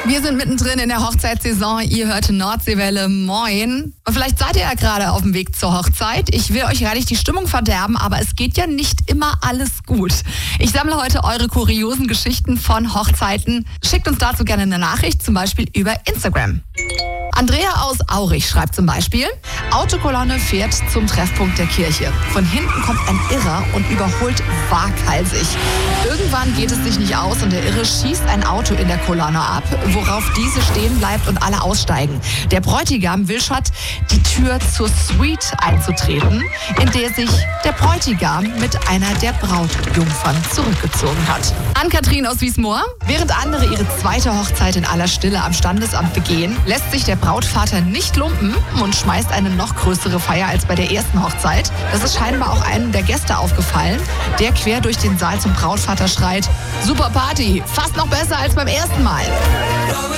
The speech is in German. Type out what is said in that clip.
Wir sind mittendrin in der Hochzeitssaison. Ihr hört Nordseewelle. Moin. Und vielleicht seid ihr ja gerade auf dem Weg zur Hochzeit. Ich will euch gar nicht die Stimmung verderben, aber es geht ja nicht immer alles gut. Ich sammle heute eure kuriosen Geschichten von Hochzeiten. Schickt uns dazu gerne eine Nachricht, zum Beispiel über Instagram. Andrea aus Aurich schreibt zum Beispiel: Autokolonne fährt zum Treffpunkt der Kirche. Von hinten kommt ein Irrer und überholt waghalsig. Irgendwann geht es sich nicht aus und der Irre schießt ein Auto in der Kolonne ab, worauf diese stehen bleibt und alle aussteigen. Der Bräutigam will schon die Tür zur Suite einzutreten, in der sich der Bräutigam mit einer der Brautjungfern zurückgezogen hat. Ann-Kathrin aus Wiesmoor: Während andere ihre zweite Hochzeit in aller Stille am Standesamt begehen, lässt sich der Brautvater nicht lumpen und schmeißt eine noch größere Feier als bei der ersten Hochzeit. Das ist scheinbar auch einem der Gäste aufgefallen, der quer durch den Saal zum Brautvater schreit: Super Party, fast noch besser als beim ersten Mal.